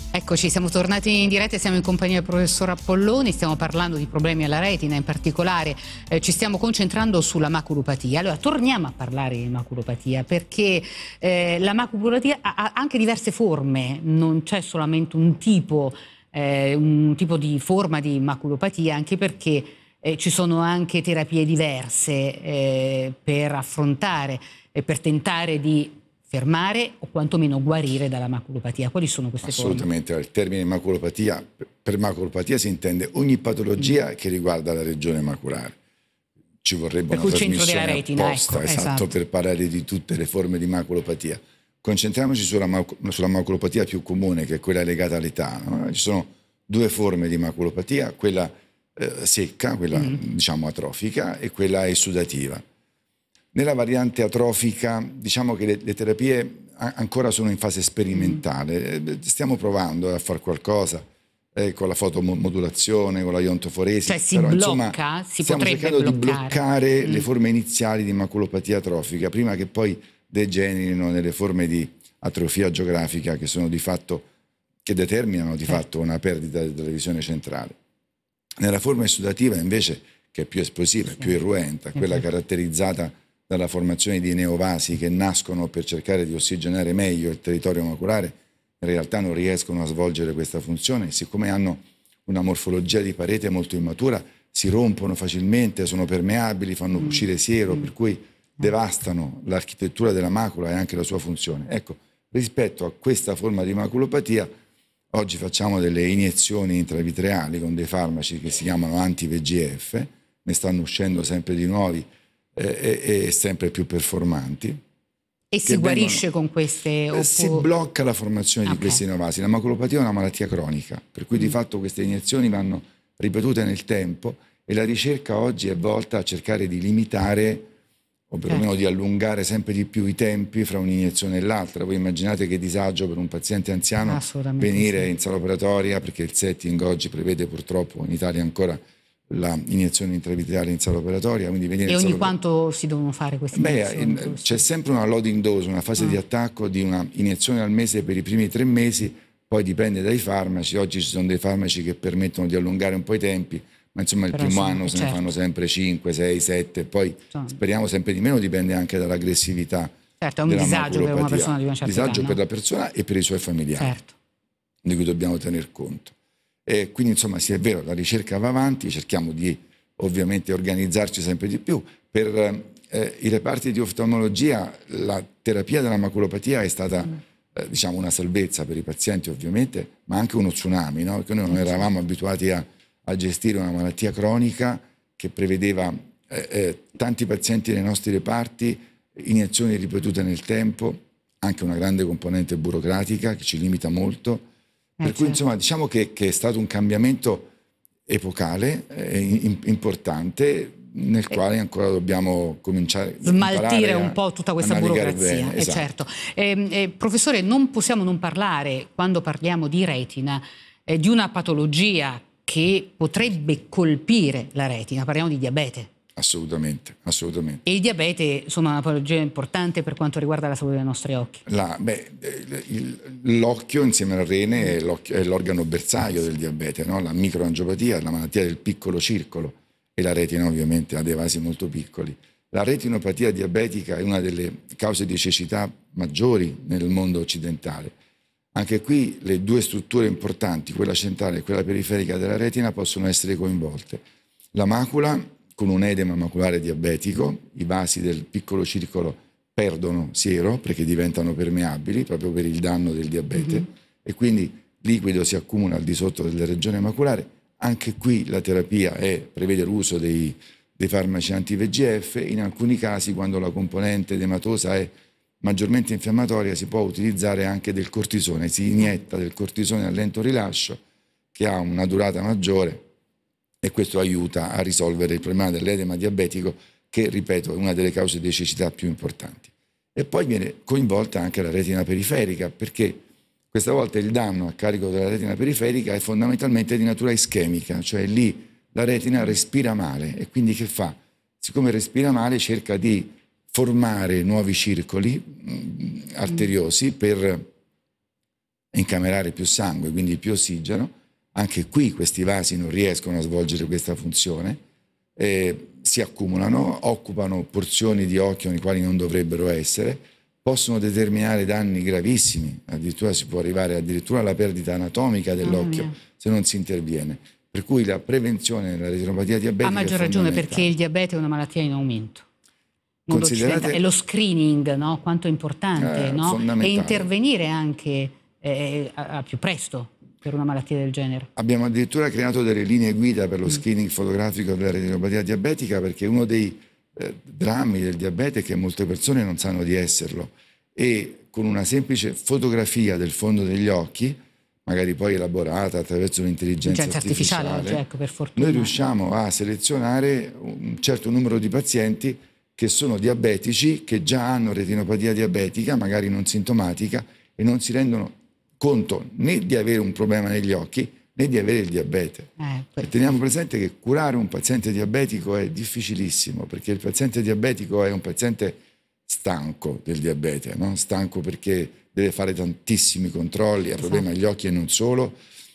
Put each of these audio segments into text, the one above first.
Eccoci, siamo tornati in diretta e siamo in compagnia del professor Appolloni, stiamo parlando di problemi alla retina, in particolare ci stiamo concentrando sulla maculopatia. Allora, torniamo a parlare di maculopatia perché la maculopatia ha anche diverse forme, non c'è solamente un tipo di forma di maculopatia, anche perché ci sono anche terapie diverse per affrontare e per tentare di fermare o quantomeno guarire dalla maculopatia. Quali sono queste forme? Assolutamente, il termine maculopatia, per maculopatia si intende ogni patologia che riguarda la regione maculare. Ci vorrebbe una trasmissione apposta, esatto, per parlare di tutte le forme di maculopatia. Concentriamoci sulla maculopatia più comune, che è quella legata all'età, no? Ci sono due forme di maculopatia, quella secca, quella diciamo atrofica, e quella essudativa. Nella variante atrofica diciamo che le terapie ancora sono in fase sperimentale, stiamo provando a fare qualcosa con la fotomodulazione, con la iontoforesi, cioè si blocca, si stiamo potrebbe cercando bloccare. di bloccare le forme iniziali di maculopatia atrofica prima che poi degenerino nelle forme di atrofia geografica che sono di fatto, che determinano di fatto una perdita della visione centrale. Nella forma essudativa invece, che è più esplosiva, più irruenta, quella caratterizzata dalla formazione di neovasi che nascono per cercare di ossigenare meglio il territorio maculare, in realtà non riescono a svolgere questa funzione, siccome hanno una morfologia di parete molto immatura, si rompono facilmente, sono permeabili, fanno uscire siero, per cui devastano l'architettura della macula e anche la sua funzione. Ecco, rispetto a questa forma di maculopatia, oggi facciamo delle iniezioni intravitreali con dei farmaci che si chiamano anti-VEGF, ne stanno uscendo sempre di nuovi e sempre più performanti. E si guarisce con queste? Si blocca la formazione di questi neovasi. La maculopatia è una malattia cronica, per cui di fatto queste iniezioni vanno ripetute nel tempo e la ricerca oggi è volta a cercare di limitare o perlomeno di allungare sempre di più i tempi fra un'iniezione e l'altra. Voi immaginate che disagio per un paziente anziano venire in sala operatoria, perché il setting oggi prevede purtroppo in Italia ancora la iniezione intravitreale in sala operatoria. Quindi venire e ogni quanto si devono fare queste iniezioni? C'è sempre una loading dose, una fase di attacco di una iniezione al mese per i primi 3 mesi, poi dipende dai farmaci. Oggi ci sono dei farmaci che permettono di allungare un po' i tempi, ma insomma il primo anno se ne fanno sempre 5, 6, 7, poi speriamo sempre di meno, dipende anche dall'aggressività. Certo, è un disagio per una persona di una certa età. Disagio per la persona e per i suoi familiari, di cui dobbiamo tener conto. E quindi insomma sì, è vero, la ricerca va avanti, cerchiamo di ovviamente organizzarci sempre di più. Per i reparti di oftalmologia la terapia della maculopatia è stata diciamo una salvezza per i pazienti ovviamente, ma anche uno tsunami, no? Perché noi non eravamo abituati a gestire una malattia cronica che prevedeva tanti pazienti nei nostri reparti, iniezioni ripetute nel tempo, anche una grande componente burocratica che ci limita molto. Per cui insomma diciamo che è stato un cambiamento epocale, importante, nel quale ancora dobbiamo cominciare a smaltire un po' tutta questa burocrazia. Esatto. Professore, non possiamo non parlare, quando parliamo di retina, di una patologia che potrebbe colpire la retina. Parliamo di diabete. Assolutamente, assolutamente. E il diabete insomma è una patologia importante per quanto riguarda la salute dei nostri occhi. L'occhio insieme al rene è l'organo bersaglio del diabete, no? La microangiopatia è la malattia del piccolo circolo e la retina ovviamente ha dei vasi molto piccoli. La retinopatia diabetica è una delle cause di cecità maggiori nel mondo occidentale. Anche qui le due strutture importanti, quella centrale e quella periferica della retina, possono essere coinvolte. La macula, con un edema maculare diabetico, i vasi del piccolo circolo perdono siero perché diventano permeabili proprio per il danno del diabete e quindi liquido si accumula al di sotto della regione maculare. Anche qui la terapia prevede l'uso dei farmaci anti-VEGF. In alcuni casi, quando la componente edematosa è maggiormente infiammatoria, si può utilizzare anche del cortisone, si inietta del cortisone a lento rilascio che ha una durata maggiore e questo aiuta a risolvere il problema dell'edema diabetico che, ripeto, è una delle cause di cecità più importanti. E poi viene coinvolta anche la retina periferica, perché questa volta il danno a carico della retina periferica è fondamentalmente di natura ischemica, cioè lì la retina respira male e quindi che fa? Siccome respira male cerca di formare nuovi circoli arteriosi per incamerare più sangue, quindi più ossigeno. Anche qui questi vasi non riescono a svolgere questa funzione, si accumulano, occupano porzioni di occhio nei quali non dovrebbero essere, possono determinare danni gravissimi, addirittura si può arrivare addirittura alla perdita anatomica dell'occhio se non si interviene. Per cui la prevenzione della retinopatia diabetica ha maggior ragione, perché il diabete è una malattia in aumento. E lo screening, no? Quanto è importante, no? E intervenire anche a più presto per una malattia del genere. Abbiamo addirittura creato delle linee guida per lo screening fotografico della retinopatia diabetica, perché uno dei drammi del diabete è che molte persone non sanno di esserlo, e con una semplice fotografia del fondo degli occhi, magari poi elaborata attraverso l'intelligenza artificiale, oggi, ecco, per fortuna, noi riusciamo a selezionare un certo numero di pazienti che sono diabetici, che già hanno retinopatia diabetica, magari non sintomatica, e non si rendono conto né di avere un problema negli occhi né di avere il diabete. E teniamo presente che curare un paziente diabetico è difficilissimo, perché il paziente diabetico è un paziente stanco del diabete, no? Stanco perché deve fare tantissimi controlli, ha problemi agli occhi e non solo,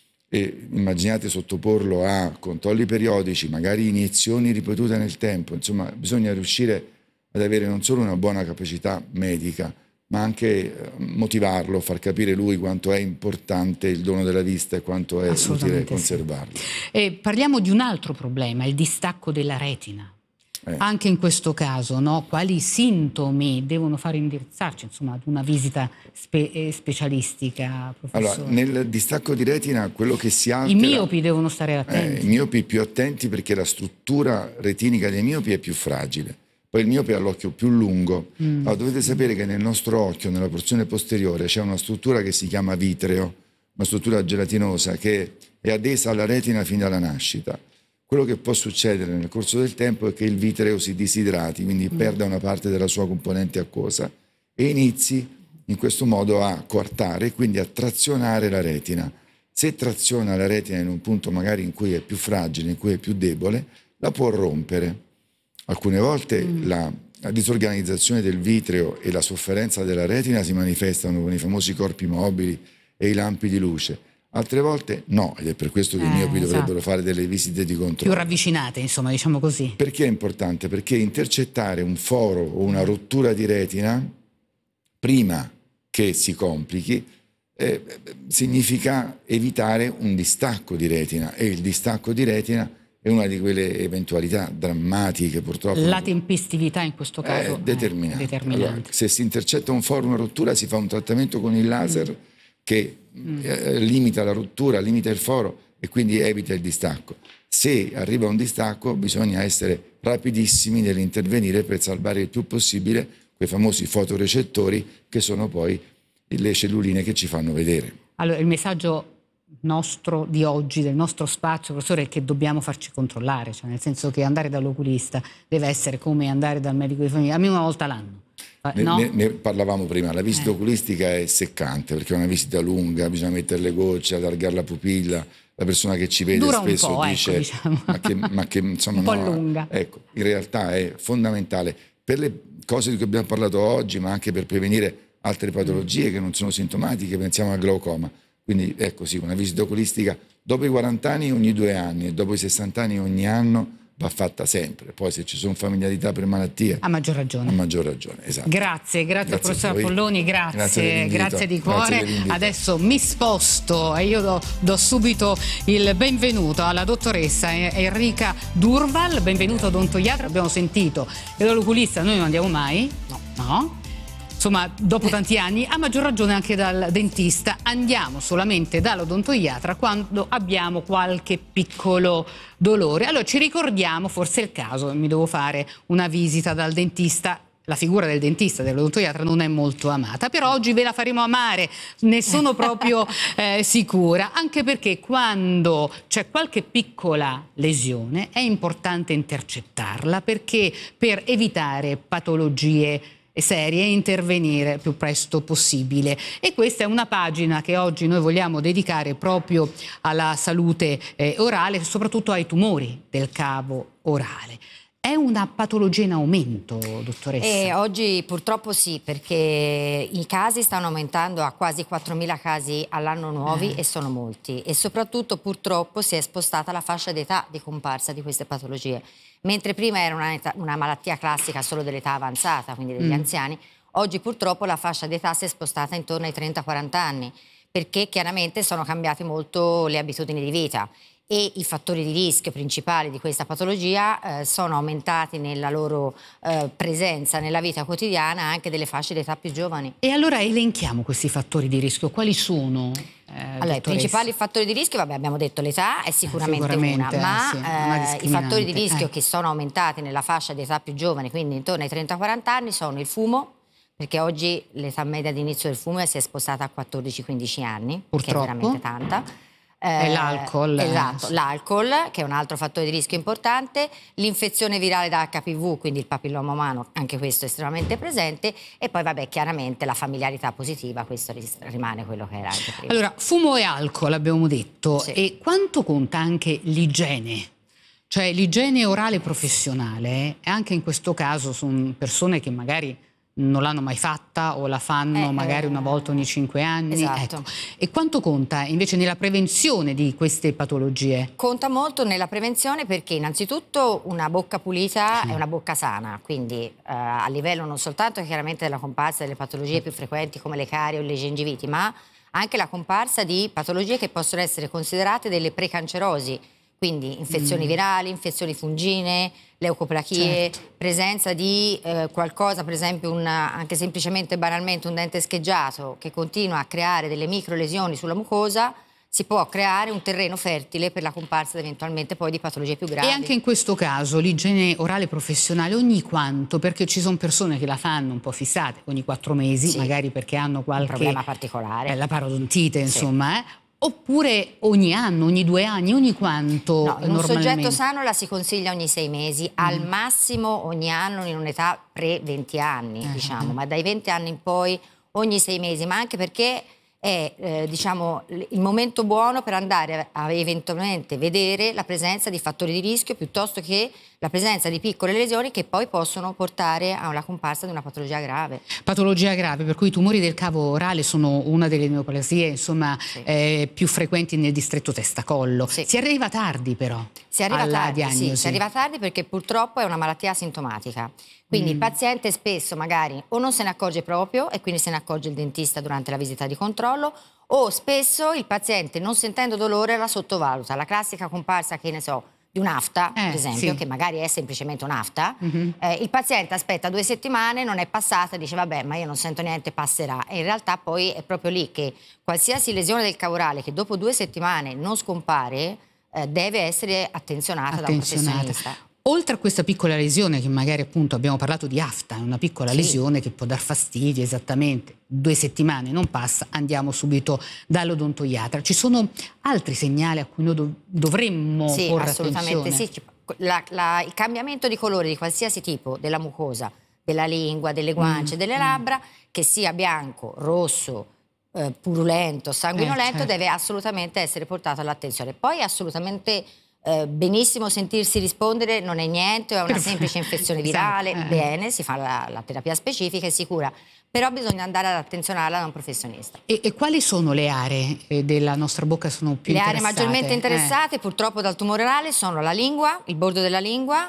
e immaginate sottoporlo a controlli periodici, magari iniezioni ripetute nel tempo. Insomma, bisogna riuscire ad avere non solo una buona capacità medica, ma anche motivarlo, far capire lui quanto è importante il dono della vista e quanto è utile conservarlo. E parliamo di un altro problema, il distacco della retina. Anche in questo caso, no? Quali sintomi devono fare indirizzarci, insomma, ad una visita specialistica, professore? Allora, nel distacco di retina quello che si altera... I miopi devono stare attenti. I miopi più attenti, perché la struttura retinica dei miopi è più fragile. Poi il miope ha l'occhio più lungo. Allora, dovete sapere che nel nostro occhio, nella porzione posteriore, c'è una struttura che si chiama vitreo, una struttura gelatinosa che è adesa alla retina fin dalla nascita. Quello che può succedere nel corso del tempo è che il vitreo si disidrati, quindi perda una parte della sua componente acquosa, e inizi in questo modo a coartare, quindi a trazionare la retina. Se traziona la retina in un punto magari in cui è più fragile, in cui è più debole, la può rompere. Alcune volte la disorganizzazione del vitreo e la sofferenza della retina si manifestano con i famosi corpi mobili e i lampi di luce. Altre volte no, ed è per questo che i miopi dovrebbero fare delle visite di controllo. Più ravvicinate, insomma, diciamo così. Perché è importante? Perché intercettare un foro o una rottura di retina prima che si complichi significa evitare un distacco di retina, e il distacco di retina è una di quelle eventualità drammatiche, purtroppo. La tempestività in questo caso è determinante. Allora, se si intercetta un foro, una rottura, si fa un trattamento con il laser che limita la rottura, limita il foro e quindi evita il distacco. Se arriva un distacco, bisogna essere rapidissimi nell'intervenire per salvare il più possibile quei famosi fotorecettori, che sono poi le celluline che ci fanno vedere. Allora, il messaggio nostro di oggi, del nostro spazio, professore, è che dobbiamo farci controllare, cioè nel senso che andare dall'oculista deve essere come andare dal medico di famiglia, almeno una volta l'anno. No? Ne parlavamo prima, la visita oculistica è seccante, perché è una visita lunga, bisogna mettere le gocce, allargare la pupilla, la persona che ci vede dura spesso un po', dice ecco, diciamo. ma che insomma, un po' lunga. Ecco, in realtà è fondamentale per le cose di cui abbiamo parlato oggi, ma anche per prevenire altre patologie che non sono sintomatiche. Pensiamo al glaucoma. Quindi ecco, sì, una visita oculistica dopo i 40 anni ogni 2 anni, e dopo i 60 anni ogni anno va fatta sempre. Poi se ci sono familiarità per malattie, a maggior ragione. A maggior ragione, esatto. Grazie professor Polloni, grazie di cuore. Adesso mi sposto e io do subito il benvenuto alla dottoressa Enrica Durval. Benvenuto odontoiatra. Abbiamo sentito che dall'oculista noi non andiamo mai, no. Insomma, dopo tanti anni, a maggior ragione anche dal dentista. Andiamo solamente dall'odontoiatra quando abbiamo qualche piccolo dolore. Allora ci ricordiamo, forse è il caso, mi devo fare una visita dal dentista. La figura del dentista, dell'odontoiatra, non è molto amata, però oggi ve la faremo amare, ne sono proprio sicura, anche perché quando c'è qualche piccola lesione è importante intercettarla, perché per evitare patologie serie e intervenire più presto possibile. E questa è una pagina che oggi noi vogliamo dedicare proprio alla salute orale, soprattutto ai tumori del cavo orale. È una patologia in aumento, dottoressa? Oggi purtroppo sì, perché i casi stanno aumentando a quasi 4.000 casi all'anno nuovi e sono molti. E soprattutto purtroppo si è spostata la fascia d'età di comparsa di queste patologie. Mentre prima era una malattia classica solo dell'età avanzata, quindi degli anziani, oggi purtroppo la fascia d'età si è spostata intorno ai 30-40 anni, perché chiaramente sono cambiate molto le abitudini di vita. E i fattori di rischio principali di questa patologia sono aumentati nella loro presenza nella vita quotidiana anche delle fasce d'età più giovani. E allora elenchiamo questi fattori di rischio, quali sono? Allora, i principali fattori di rischio, vabbè, abbiamo detto l'età è sicuramente una, ma sì, i fattori di rischio che sono aumentati nella fascia di età più giovani, quindi intorno ai 30-40 anni, sono il fumo, perché oggi l'età media di inizio del fumo si è spostata a 14-15 anni, purtroppo, che è veramente tanta. E l'alcol. Esatto, l'alcol, che è un altro fattore di rischio importante, l'infezione virale da HPV, quindi il papilloma umano, anche questo è estremamente presente, e poi vabbè chiaramente la familiarità positiva, questo rimane quello che era anche prima. Allora, fumo e alcol abbiamo detto, Sì. e quanto conta anche l'igiene? Cioè l'igiene orale professionale, e anche in questo caso sono persone che magari non l'hanno mai fatta o la fanno magari una volta ogni 5 anni. Esatto. Ecco. E quanto conta invece nella prevenzione di queste patologie? Conta molto nella prevenzione perché innanzitutto una bocca pulita è una bocca sana, quindi a livello non soltanto chiaramente della comparsa delle patologie più frequenti come le carie o le gengiviti, ma anche la comparsa di patologie che possono essere considerate delle precancerosi, quindi infezioni virali, infezioni fungine, leucoplachie, presenza di qualcosa, per esempio anche semplicemente banalmente un dente scheggiato che continua a creare delle micro lesioni sulla mucosa, si può creare un terreno fertile per la comparsa eventualmente poi di patologie più gravi. E anche in questo caso l'igiene orale professionale ogni quanto? Perché ci sono persone che la fanno un po' fissate, ogni 4 mesi, magari perché hanno qualche problema particolare. La parodontite, insomma, oppure ogni anno, ogni 2 anni, ogni quanto? No, in un normalmente? soggetto sano la si consiglia ogni 6 mesi, al massimo ogni anno in un'età pre-20 anni, diciamo, ma dai 20 anni in poi ogni 6 mesi, ma anche perché è diciamo, il momento buono per andare a eventualmente vedere la presenza di fattori di rischio piuttosto che la presenza di piccole lesioni che poi possono portare alla comparsa di una patologia grave. Patologia grave, per cui i tumori del cavo orale sono una delle neoplasie insomma, più frequenti nel distretto testa-collo. Si arriva tardi però si arriva alla tardi, diagnosi. sì, si arriva tardi perché purtroppo è una malattia asintomatica. Quindi il paziente spesso magari o non se ne accorge proprio e quindi se ne accorge il dentista durante la visita di controllo, o spesso il paziente non sentendo dolore la sottovaluta. La classica comparsa, che ne so, di un'afta, per esempio, che magari è semplicemente un'afta, il paziente aspetta 2 settimane, non è passata, dice vabbè ma io non sento niente, passerà, e in realtà poi è proprio lì che qualsiasi lesione del cavo orale che dopo 2 settimane non scompare deve essere attenzionata da un professionista. Oltre a questa piccola lesione che magari appunto abbiamo parlato di afta, una piccola lesione che può dar fastidio, esattamente 2 settimane non passa, andiamo subito dall'odontoiatra. Ci sono altri segnali a cui noi dovremmo porre assolutamente attenzione? Sì, il cambiamento di colore di qualsiasi tipo della mucosa, della lingua, delle guance, delle labbra, che sia bianco, rosso, purulento, sanguinolento, deve assolutamente essere portato all'attenzione. Poi assolutamente benissimo sentirsi rispondere, non è niente, è una semplice infezione virale, bene, si fa la terapia specifica e si cura, però bisogna andare ad attenzionarla da un professionista. E quali sono le aree della nostra bocca sono più interessate? Le aree maggiormente interessate purtroppo dal tumore orale sono la lingua, il bordo della lingua,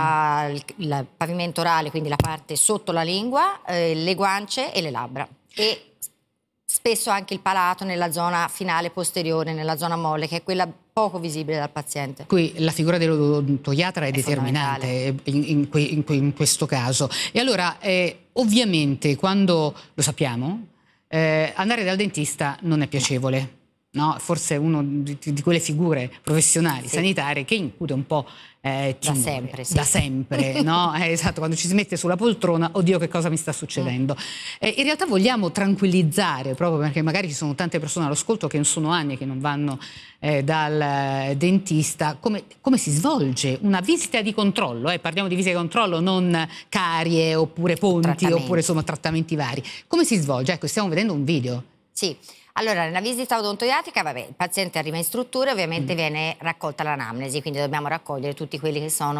il pavimento orale, quindi la parte sotto la lingua, le guance e le labbra. E spesso anche il palato nella zona finale posteriore, nella zona molle, che è quella poco visibile dal paziente. Qui la figura dell'odontoiatra è determinante in questo caso. E allora, ovviamente, quando lo sappiamo, andare dal dentista non è piacevole. No? Forse è una di quelle figure professionali sanitarie che incute un po' timore, da sempre, no? Esatto, quando ci si mette sulla poltrona, oddio che cosa mi sta succedendo. In realtà vogliamo tranquillizzare, proprio perché magari ci sono tante persone all'ascolto che non sono anni che non vanno dal dentista. Come si svolge una visita di controllo? Parliamo di visita di controllo, non carie oppure ponti oppure insomma trattamenti vari. Come si svolge? Ecco, stiamo vedendo un video. Sì. Allora, nella visita odontoiatrica, il paziente arriva in struttura e ovviamente viene raccolta l'anamnesi, quindi dobbiamo raccogliere tutti quelli che sono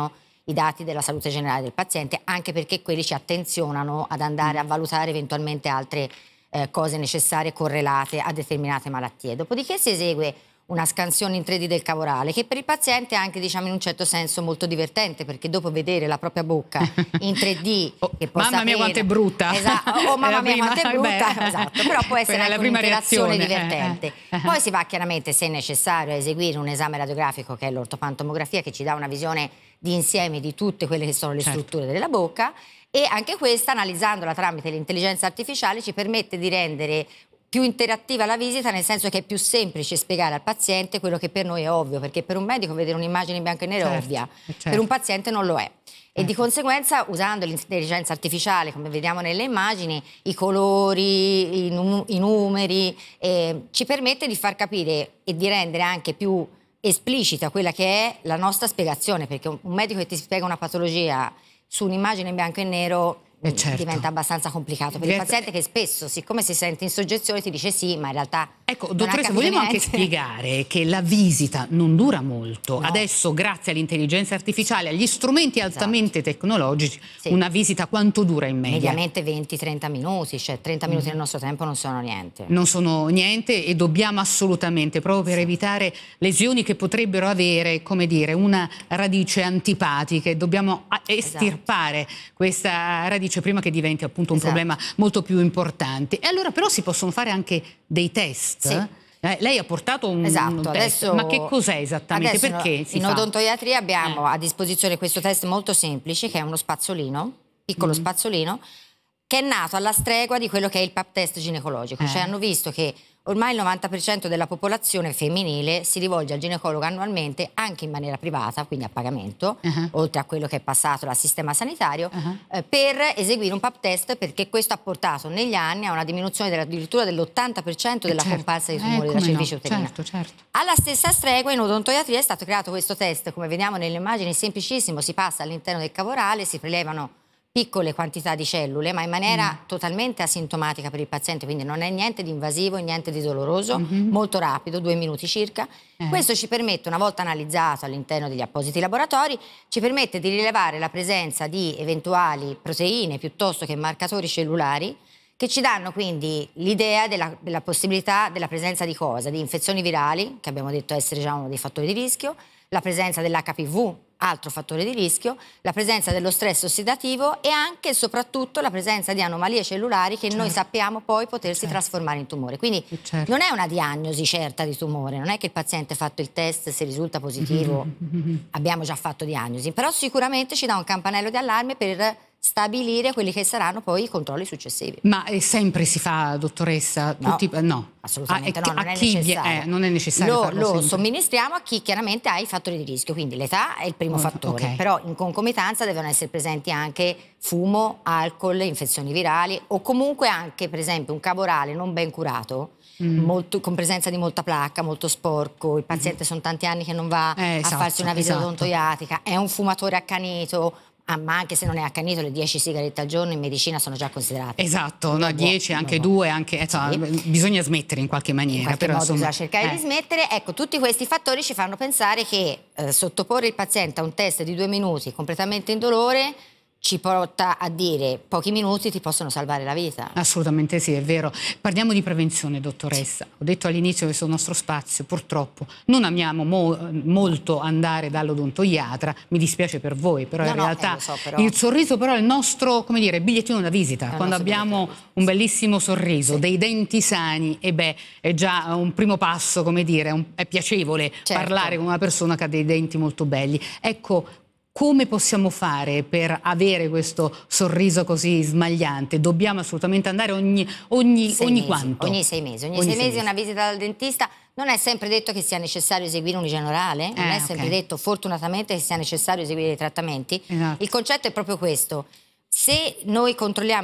i dati della salute generale del paziente, anche perché quelli ci attenzionano ad andare a valutare eventualmente altre cose necessarie correlate a determinate malattie. Dopodiché si esegue una scansione in 3D del cavorale, che per il paziente è anche, diciamo, in un certo senso molto divertente, perché dopo vedere la propria bocca in 3D che possa mamma mia quanto è brutta, esatto, mamma mia quanto è brutta, esatto, però può essere anche un'interazione divertente. Poi si va chiaramente, se necessario, a eseguire un esame radiografico, che è l'ortopantomografia, che ci dà una visione di insieme di tutte quelle che sono le strutture della bocca, e anche questa, analizzandola tramite l'intelligenza artificiale, ci permette di rendere più interattiva la visita, nel senso che è più semplice spiegare al paziente quello che per noi è ovvio, perché per un medico vedere un'immagine in bianco e nero è ovvia, per un paziente non lo è. E di conseguenza, usando l'intelligenza artificiale, come vediamo nelle immagini, i colori, i numeri, ci permette di far capire e di rendere anche più esplicita quella che è la nostra spiegazione, perché un medico che ti spiega una patologia su un'immagine in bianco e nero diventa abbastanza complicato per il paziente, che spesso, siccome si sente in soggezione, ti dice sì, ma in realtà ecco, dottoressa, vogliamo anche spiegare che la visita non dura molto. No. Adesso, grazie all'intelligenza artificiale, agli strumenti altamente tecnologici, una visita quanto dura in media? Mediamente 20-30 minuti, cioè 30 minuti del nostro tempo non sono niente. Non sono niente, e dobbiamo assolutamente, proprio per evitare lesioni che potrebbero avere, come dire, una radice antipatica, dobbiamo estirpare questa radice prima che diventi appunto un problema molto più importante. E allora però si possono fare anche dei test? Lei ha portato un test, adesso, ma che cos'è esattamente? Perché in odontoiatria abbiamo a disposizione questo test molto semplice, che è uno spazzolino, piccolo spazzolino, che è nato alla stregua di quello che è il pap test ginecologico. Cioè hanno visto che ormai il 90% della popolazione femminile si rivolge al ginecologo annualmente, anche in maniera privata, quindi a pagamento, oltre a quello che è passato dal sistema sanitario, per eseguire un pap test, perché questo ha portato negli anni a una diminuzione addirittura dell'80% della comparsa di tumori della cervice uterina. Alla stessa stregua in odontoiatria è stato creato questo test, come vediamo nelle immagini, semplicissimo: si passa all'interno del cavorale, si prelevano piccole quantità di cellule, ma in maniera totalmente asintomatica per il paziente, quindi non è niente di invasivo, niente di doloroso, molto rapido, 2 minuti circa. Questo ci permette, una volta analizzato all'interno degli appositi laboratori, ci permette di rilevare la presenza di eventuali proteine piuttosto che marcatori cellulari, che ci danno quindi l'idea della possibilità della presenza di cosa? Di infezioni virali, che abbiamo detto essere già uno dei fattori di rischio, la presenza dell'HPV, altro fattore di rischio, la presenza dello stress ossidativo e anche e soprattutto la presenza di anomalie cellulari che noi sappiamo poi potersi trasformare in tumore. Quindi non è una diagnosi certa di tumore, non è che il paziente ha fatto il test, se risulta positivo abbiamo già fatto diagnosi, però sicuramente ci dà un campanello di allarme per stabilire quelli che saranno poi i controlli successivi. Ma sempre si fa, dottoressa? No, assolutamente no, non è necessario. Non è necessario lo somministriamo a chi chiaramente ha i fattori di rischio, quindi l'età è il primo fattore, però in concomitanza devono essere presenti anche fumo, alcol, infezioni virali, o comunque anche, per esempio, un cavorale non ben curato, con presenza di molta placca, molto sporco, il paziente sono tanti anni che non va a farsi una visita odontoiatrica, è un fumatore accanito, ma anche se non è accanito, le 10 sigarette al giorno in medicina sono già considerate. Esatto, 10, anche 2, anche, bisogna smettere in qualche maniera. In qualche modo bisogna cercare di smettere. Ecco, tutti questi fattori ci fanno pensare che sottoporre il paziente a un test di 2 minuti completamente indolore ci porta a dire pochi minuti ti possono salvare la vita. Assolutamente sì, è vero. Parliamo di prevenzione, dottoressa. Ho detto all'inizio che sul nostro spazio purtroppo non amiamo molto andare dall'odontoiatra, mi dispiace per voi, però in realtà il sorriso però è il nostro, come dire, bigliettino da visita. Quando abbiamo un bellissimo sorriso, dei denti sani, è già un primo passo, come dire, è piacevole parlare con una persona che ha dei denti molto belli. Ecco, come possiamo fare per avere questo sorriso così smagliante? Dobbiamo assolutamente andare ogni quanto? Ogni 6 mesi. Ogni 6 mesi una visita dal dentista. Non è sempre detto che sia necessario eseguire un'igiene orale, non è sempre detto fortunatamente che sia necessario eseguire i trattamenti. Il concetto è proprio questo: se noi controlliamo